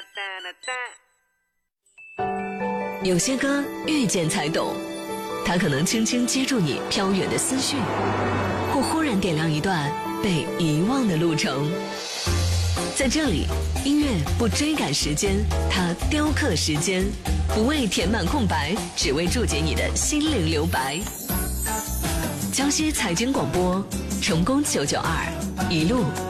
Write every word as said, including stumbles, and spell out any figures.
有些歌遇见才懂，它可能轻轻接住你飘远的思绪，或忽然点亮一段被遗忘的路程。在这里，音乐不追赶时间，它雕刻时间，不为填满空白，只为注解你的心灵留白。江西财经广播，成功九九二，一路